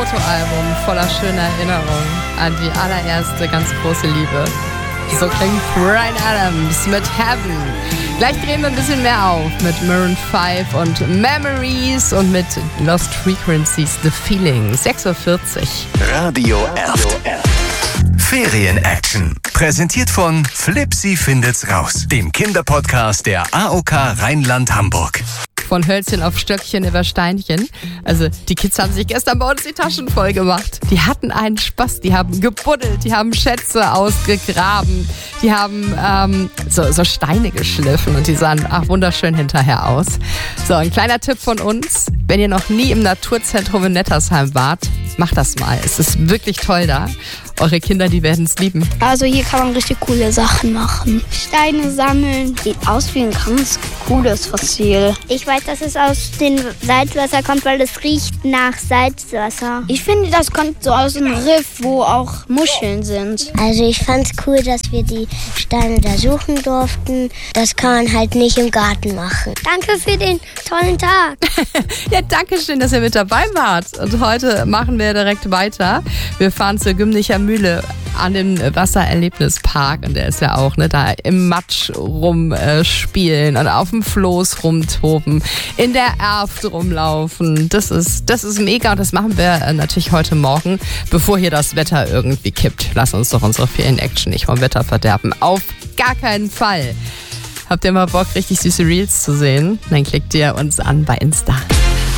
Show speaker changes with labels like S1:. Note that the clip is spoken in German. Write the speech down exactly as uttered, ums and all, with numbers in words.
S1: Fotoalbum voller schöner Erinnerungen an die allererste ganz große Liebe. So klingt Bryan Adams mit Heaven. Gleich drehen wir ein bisschen mehr auf mit Maroon fünf und Memories und mit Lost Frequencies, The Feeling. sechs Uhr vierzig.
S2: Radio F. Ferien-Action. Präsentiert von Flipsi findet's raus, dem Kinderpodcast der A O K Rheinland-Hamburg.
S1: Von Hölzchen auf Stöckchen über Steinchen. Also die Kids haben sich gestern bei uns die Taschen voll gemacht. Die hatten einen Spaß, die haben gebuddelt, die haben Schätze ausgegraben, die haben ähm, so, so Steine geschliffen und die sahen ach, wunderschön hinterher aus. So, ein kleiner Tipp von uns, wenn ihr noch nie im Naturzentrum in Nettersheim wart, macht das mal. Es ist wirklich toll da. Eure Kinder, die werden es lieben.
S3: Also hier kann man richtig coole Sachen machen. Steine sammeln. Sieht aus wie ein ganz cooles Fossil.
S4: Ich weiß, dass es aus dem Salzwasser kommt, weil es riecht nach Salzwasser.
S3: Ich finde, das kommt so aus einem Riff, wo auch Muscheln sind.
S5: Also ich fand's cool, dass wir die Steine da suchen durften. Das kann man halt nicht im Garten machen.
S4: Danke für den tollen Tag.
S1: Ja, danke schön, dass ihr mit dabei wart. Und heute machen wir direkt weiter. Wir fahren zur Gümnicher Mühle an den Wassererlebnispark. Und der ist ja auch ne, da im Matsch rumspielen äh, und auf dem Floß rumtoben, in der Erft rumlaufen. Das ist, das ist mega und das machen wir äh, natürlich heute Morgen, bevor hier das Wetter irgendwie kippt. Lass uns doch unsere Ferien-Action nicht vom Wetter verderben. Auf gar keinen Fall. Habt ihr mal Bock, richtig süße Reels zu sehen? Dann klickt ihr uns an bei Insta.